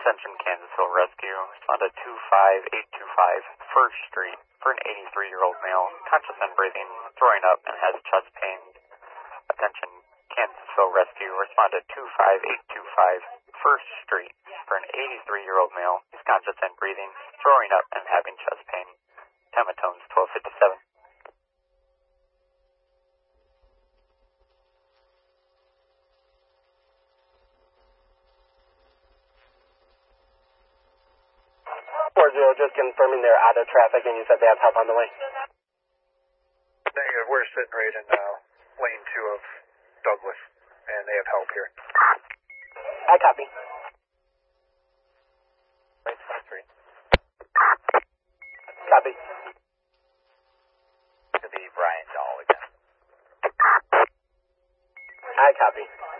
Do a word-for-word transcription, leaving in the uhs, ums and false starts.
Attention Kansasville Rescue, respond to two five eight two five First Street for an eighty-three-year-old male, conscious and breathing, throwing up, and has chest pain. Attention Kansasville Rescue, respond to two five eight two five First Street for an eighty-three-year-old male, he's conscious and breathing, throwing up, and having chest pain. Tematones twelve fifty-seven. four zero, just confirming they're out of traffic, and you said they have help on the way. Negative, we're sitting right in uh, lane two of Douglas, and they have help here. I copy. Lane twenty-three. Copy. To be Brian Dahl again. I copy.